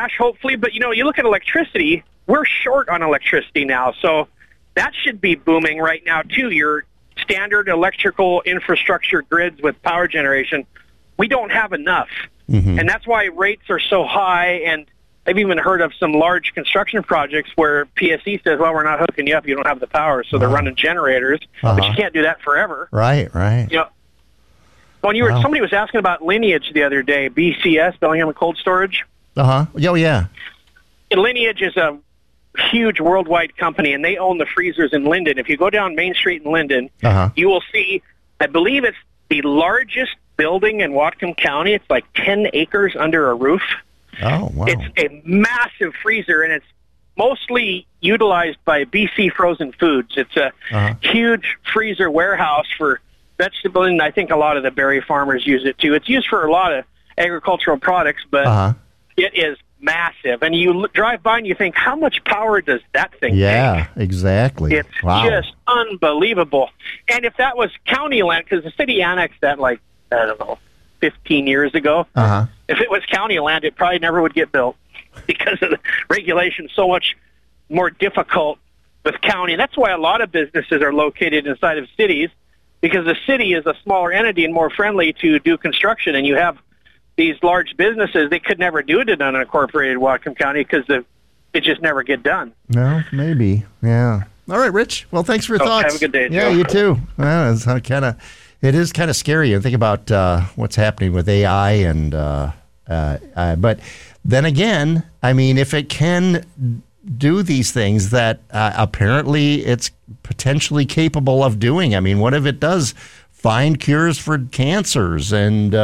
crash, hopefully. But, you look at electricity, we're short on electricity now. So that should be booming right now, too. Your standard electrical infrastructure grids with power generation, we don't have enough. Mm-hmm. And that's why rates are so high. And I've even heard of some large construction projects where PSE says, well, we're not hooking you up. You don't have the power. So they're running generators. But you can't do that forever. Right. When somebody was asking about Lineage the other day, BCS, Bellingham Cold Storage. Oh, yeah. And Lineage is a huge worldwide company, and they own the freezers in Linden. If you go down Main Street in Linden, you will see, I believe it's the largest building in Whatcom County. It's like 10 acres under a roof. Oh, wow. It's a massive freezer, and it's mostly utilized by BC Frozen Foods. It's a huge freezer warehouse for vegetable, and I think a lot of the berry farmers use it too. It's used for a lot of agricultural products, but it is massive. And you drive by and you think, how much power does that thing take? Yeah, exactly. It's just unbelievable. And if that was county land, because the city annexed that 15 years ago, if it was county land, it probably never would get built because of the regulations so much more difficult with county. And that's why a lot of businesses are located inside of cities, because the city is a smaller entity and more friendly to do construction, and you have these large businesses, they could never do it in an unincorporated Whatcom County because it just never get done. No, maybe, yeah. All right, Rich. Well, thanks for your thoughts. Have a good day, Joe. Yeah, you too. Well, it is kind of scary. And think about what's happening with AI, and but then again, I mean, if it can do these things that apparently it's potentially capable of doing. I mean, what if it does find cures for cancers and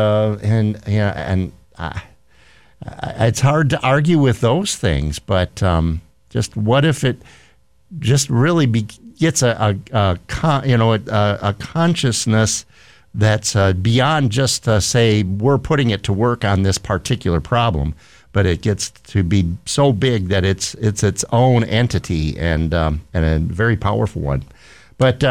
it's hard to argue with those things, but just what if it just really gets a consciousness that's beyond just say we're putting it to work on this particular problem, but it gets to be so big that it's its own entity and a very powerful one. But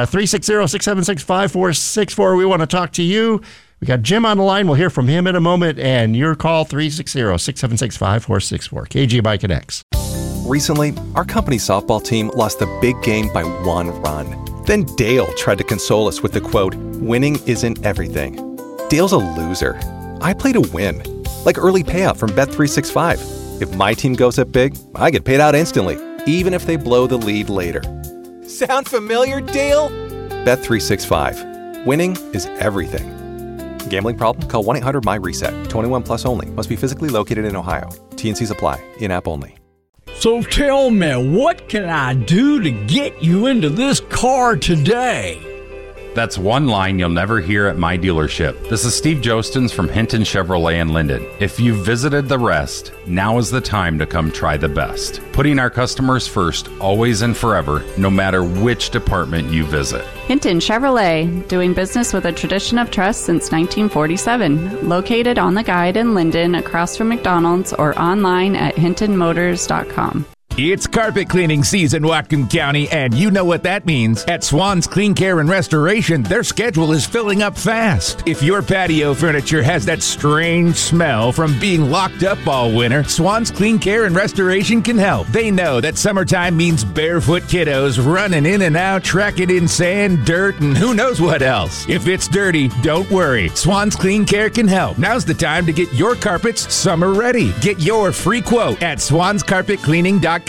360-676-5464, we want to talk to you. We got Jim on the line. We'll hear from him in a moment. And your call, 360-676-5464. KGMI Connects. Recently, our company softball team lost the big game by 1 run. Then Dale tried to console us with the quote, "Winning isn't everything." Dale's a loser. I play to win. Like early payout from Bet365. If my team goes up big, I get paid out instantly, even if they blow the lead later. Sound familiar, Dale? Bet365. Winning is everything. Gambling problem? Call 1-800-MY-RESET. 21 plus only. Must be physically located in Ohio. T&Cs apply. In-app only. So tell me, what can I do to get you into this car today? That's one line you'll never hear at my dealership. This is Steve Jostens from Hinton Chevrolet in Linden. If you've visited the rest, now is the time to come try the best. Putting our customers first, always and forever, no matter which department you visit. Hinton Chevrolet, doing business with a tradition of trust since 1947. Located on the Guide in Linden, across from McDonald's, or online at hintonmotors.com. It's carpet cleaning season, Whatcom County, and you know what that means. At Swan's Clean Care and Restoration, their schedule is filling up fast. If your patio furniture has that strange smell from being locked up all winter, Swan's Clean Care and Restoration can help. They know that summertime means barefoot kiddos running in and out, tracking in sand, dirt, and who knows what else. If it's dirty, don't worry. Swan's Clean Care can help. Now's the time to get your carpets summer ready. Get your free quote at swanscarpetcleaning.com.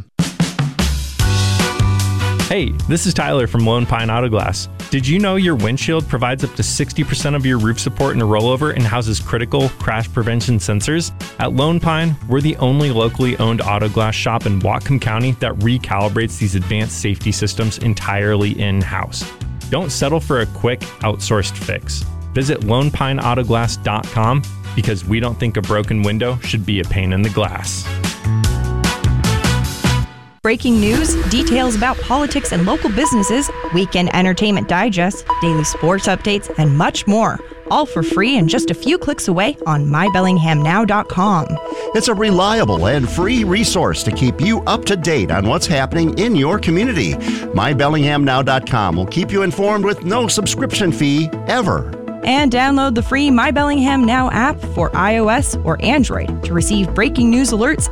Hey, this is Tyler from Lone Pine Auto Glass. Did you know your windshield provides up to 60% of your roof support in a rollover and houses critical crash prevention sensors? At Lone Pine, we're the only locally owned auto glass shop in Whatcom County that recalibrates these advanced safety systems entirely in-house. Don't settle for a quick, outsourced fix. Visit lonepineautoglass.com because we don't think a broken window should be a pain in the glass. Breaking news, details about politics and local businesses, weekend entertainment digest, daily sports updates, and much more. All for free and just a few clicks away on mybellinghamnow.com. It's a reliable and free resource to keep you up to date on what's happening in your community. mybellinghamnow.com will keep you informed with no subscription fee ever. And download the free My Bellingham Now app for iOS or Android to receive breaking news alerts